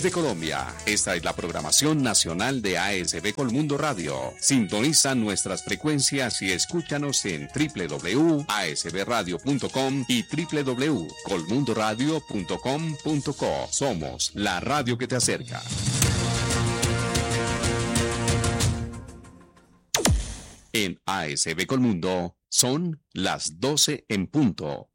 de Colombia. Esta es la programación nacional de ASB Colmundo Radio. Sintoniza nuestras frecuencias y escúchanos en www.asbradio.com y www.colmundoradio.com.co. Somos la radio que te acerca. En ASB Colmundo son las 12 en punto.